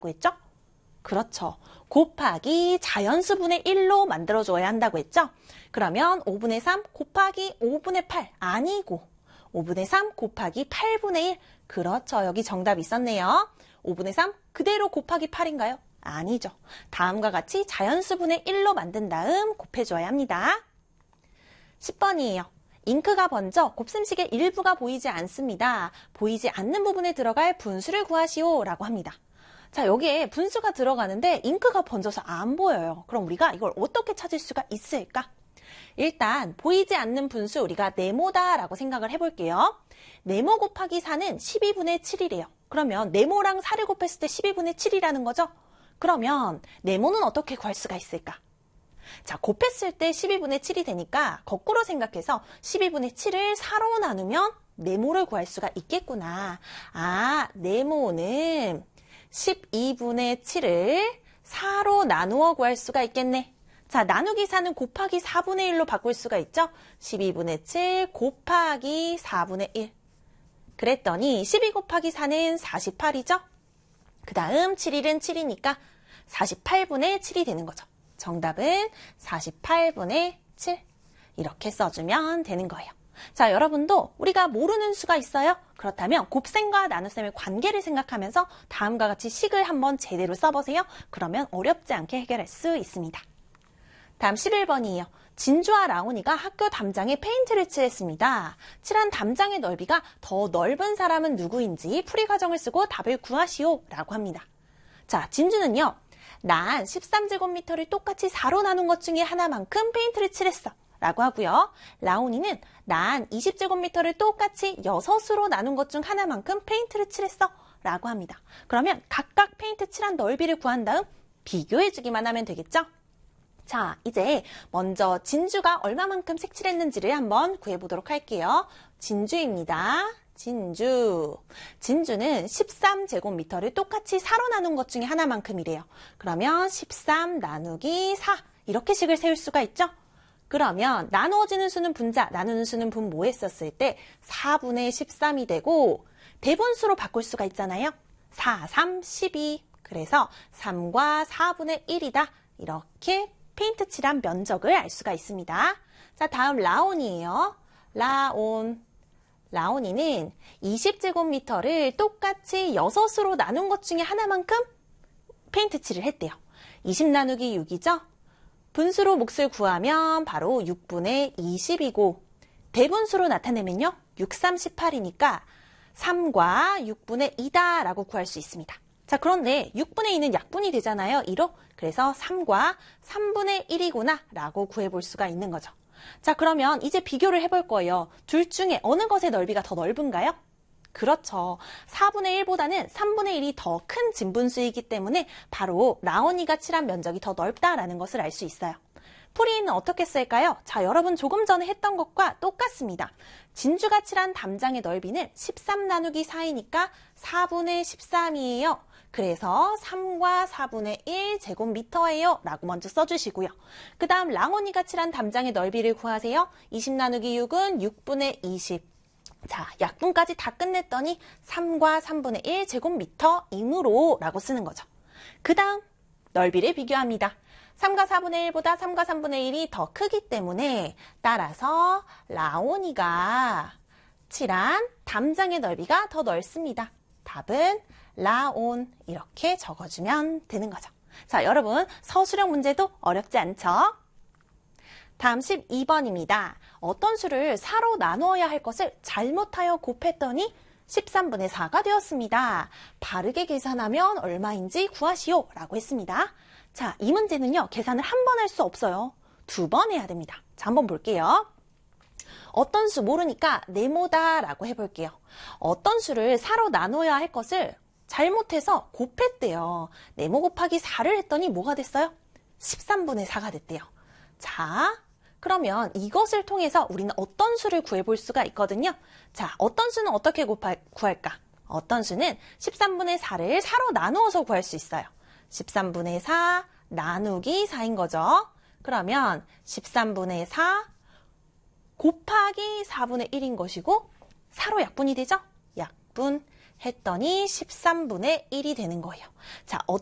했죠? 그렇죠. 곱하기 자연수분의 1로 만들어줘야 한다고 했죠? 그러면 5분의 3 곱하기 5분의 8 아니고 5분의 3 곱하기 8분의 1. 그렇죠. 여기 정답 있었네요. 5분의 3 그대로 곱하기 8인가요? 아니죠. 다음과 같이 자연수분의 1로 만든 다음 곱해줘야 합니다. 10번이에요. 잉크가 번져 곱셈식의 일부가 보이지 않습니다. 보이지 않는 부분에 들어갈 분수를 구하시오 라고 합니다. 자, 여기에 분수가 들어가는데 잉크가 번져서 안 보여요. 그럼 우리가 이걸 어떻게 찾을 수가 있을까? 일단 보이지 않는 분수 우리가 네모다라고 생각을 해볼게요. 네모 곱하기 4는 12분의 7이래요. 그러면 네모랑 4를 곱했을 때 12분의 7이라는 거죠? 그러면 네모는 어떻게 구할 수가 있을까? 자, 곱했을 때 12분의 7이 되니까 거꾸로 생각해서 12분의 7을 4로 나누면 네모를 구할 수가 있겠구나. 아, 네모는 12분의 7을 4로 나누어 구할 수가 있겠네. 자, 나누기 4는 곱하기 4분의 1로 바꿀 수가 있죠? 12분의 7 곱하기 4분의 1. 그랬더니 12 곱하기 4는 48이죠? 그 다음 7일은 7이니까 48분의 7이 되는 거죠. 정답은 48분의 7. 이렇게 써주면 되는 거예요. 자, 여러분도 우리가 모르는 수가 있어요? 그렇다면 곱셈과 나눗셈의 관계를 생각하면서 다음과 같이 식을 한번 제대로 써보세요. 그러면 어렵지 않게 해결할 수 있습니다. 다음 11번이에요. 진주와 라온이가 학교 담장에 페인트를 칠했습니다. 칠한 담장의 넓이가 더 넓은 사람은 누구인지 풀이 과정을 쓰고 답을 구하시오 라고 합니다. 자, 진주는요. 난 13제곱미터를 똑같이 4로 나눈 것 중에 하나만큼 페인트를 칠했어 라고 하고요. 라온이는 난 20제곱미터를 똑같이 6으로 나눈 것 중 하나만큼 페인트를 칠했어 라고 합니다. 그러면 각각 페인트 칠한 넓이를 구한 다음 비교해주기만 하면 되겠죠? 자, 이제 먼저 진주가 얼마만큼 색칠했는지를 한번 구해보도록 할게요. 진주입니다. 진주는 13제곱미터를 똑같이 4로 나눈 것 중에 하나만큼이래요. 그러면 13 나누기 4 이렇게 식을 세울 수가 있죠? 그러면 나누어지는 수는 분자, 나누는 수는 분모 했었을 때 4분의 13이 되고 대분수로 바꿀 수가 있잖아요. 4, 3, 12. 그래서 3과 4분의 1이다. 이렇게 페인트 칠한 면적을 알 수가 있습니다. 자, 다음 라온이에요. 라온이는 20제곱미터를 똑같이 6으로 나눈 것 중에 하나만큼 페인트 칠을 했대요. 20 나누기 6이죠? 분수로 몫을 구하면 바로 6분의 20이고 대분수로 나타내면요. 6, 3, 18이니까 3과 6분의 2다 라고 구할 수 있습니다. 자, 그런데 6분의 2는 약분이 되잖아요. 2로. 그래서 3과 3분의 1이구나 라고 구해볼 수가 있는 거죠. 자, 그러면 이제 비교를 해볼 거예요. 둘 중에 어느 것의 넓이가 더 넓은가요? 그렇죠. 4분의 1보다는 3분의 1이 더 큰 진분수이기 때문에 바로 라온이가 칠한 면적이 더 넓다라는 것을 알 수 있어요. 풀이는 어떻게 쓸까요? 자, 여러분 조금 전에 했던 것과 똑같습니다. 진주가 칠한 담장의 넓이는 13 나누기 4이니까 4분의 13이에요. 그래서 3과 4분의 1 제곱미터예요 라고 먼저 써주시고요. 그 다음 라온이가 칠한 담장의 넓이를 구하세요. 20 나누기 6은 6분의 20. 자, 약분까지 다 끝냈더니 3과 3분의 1 제곱미터이므로 라고 쓰는 거죠. 그 다음 넓이를 비교합니다. 3과 4분의 1보다 3과 3분의 1이 더 크기 때문에 따라서 라온이가 칠한 담장의 넓이가 더 넓습니다. 답은 라온 이렇게 적어주면 되는 거죠. 자, 여러분 서술형 문제도 어렵지 않죠? 다음 12번입니다. 어떤 수를 4로 나누어야 할 것을 잘못하여 곱했더니 13분의 4가 되었습니다. 바르게 계산하면 얼마인지 구하시오 라고 했습니다. 자, 이 문제는요. 계산을 한 번 할 수 없어요. 2번 해야 됩니다. 자, 한번 볼게요. 어떤 수 모르니까 네모다 라고 해볼게요. 어떤 수를 4로 나눠야 할 것을 잘못해서 곱했대요. 네모 곱하기 4를 했더니 뭐가 됐어요? 13분의 4가 됐대요. 자, 그러면 이것을 통해서 우리는 어떤 수를 구해볼 수가 있거든요. 자, 어떤 수는 어떻게 구할까? 어떤 수는 13분의 4를 4로 나누어서 구할 수 있어요. 13분의 4 나누기 4인 거죠. 그러면 13분의 4 곱하기 4분의 1인 것이고 4로 약분이 되죠? 했더니 13분의 1이 되는 거예요. 자,